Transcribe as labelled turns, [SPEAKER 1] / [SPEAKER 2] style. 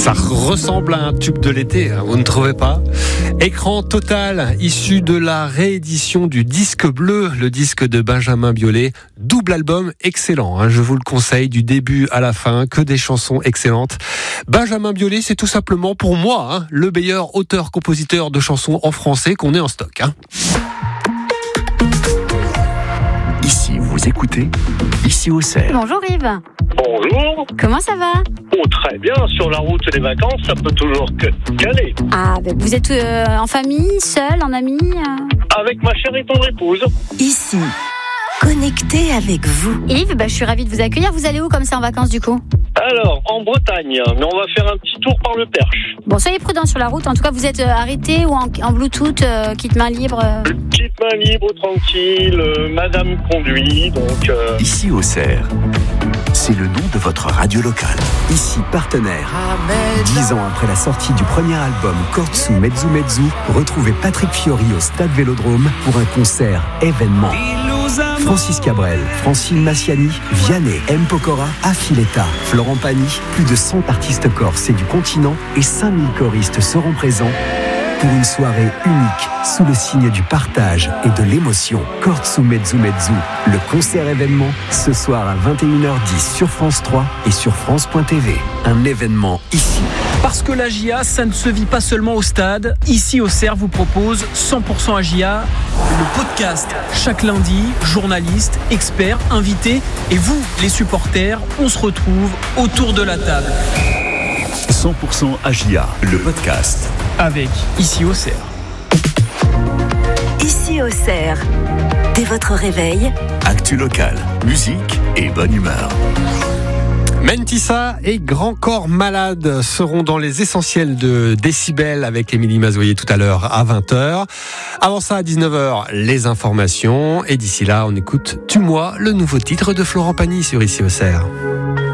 [SPEAKER 1] Ça ressemble à un tube de l'été, hein, vous ne trouvez pas ? Écran total, issu de la réédition du disque bleu, le disque de Benjamin Biolay. Double album excellent, hein, je vous le conseille du début à la fin, que des chansons excellentes. Benjamin Biolay, c'est tout simplement pour moi hein, le meilleur auteur-compositeur de chansons en français qu'on ait en stock. Hein.
[SPEAKER 2] Ici, vous écoutez Ici Auxerre.
[SPEAKER 3] Bonjour Yves.
[SPEAKER 4] Bonjour.
[SPEAKER 3] Comment ça va ?
[SPEAKER 4] Oh, très bien. Sur la route des vacances, ça peut toujours caler.
[SPEAKER 3] Ah, vous êtes en famille, seul, en ami
[SPEAKER 4] Avec ma chérie ton épouse.
[SPEAKER 5] Ici, connecté avec vous.
[SPEAKER 3] Yves, je suis ravie de vous accueillir. Vous allez où comme ça en vacances du coup ?
[SPEAKER 4] Alors, en Bretagne, mais on va faire un petit tour par le Perche.
[SPEAKER 3] Bon, soyez prudents sur la route. En tout cas, vous êtes arrêté ou en Bluetooth, kit main libre
[SPEAKER 4] Petite main libre, tranquille, madame conduit, donc...
[SPEAKER 2] Ici Auxerre, c'est le nom de votre radio locale. Ici partenaire. 10 ans après la sortie du premier album Cortsu Mezzu Mezzu, retrouvez Patrick Fiori au Stade Vélodrome pour un concert événement. Francis Cabrel, Francine Massiani, Vianney, M. Pokora, Affiletta, Florent Pagny, plus de 100 artistes corses et du continent et 5000 choristes seront présents pour une soirée unique sous le signe du partage et de l'émotion. Cortsu Mezzu Mezzu, le concert événement ce soir à 21h10 sur France 3 et sur France.tv. Un événement ici.
[SPEAKER 6] Parce que la JA, ça ne se vit pas seulement au stade. Ici Auxerre vous propose 100% AJA, le podcast. Chaque lundi, journalistes, experts, invités et vous, les supporters, on se retrouve autour de la table.
[SPEAKER 2] 100% AJA, le podcast.
[SPEAKER 6] Avec Ici Auxerre.
[SPEAKER 5] Ici Auxerre, dès votre réveil,
[SPEAKER 2] Actu local, musique et bonne humeur.
[SPEAKER 1] Mentissa et Grand Corps Malade seront dans les essentiels de Décibel avec Émilie Mazoyer tout à l'heure à 20h. Avant ça, à 19h, les informations. Et d'ici là, on écoute Tue-moi, le nouveau titre de Florent Pagny sur Ici Auxerre.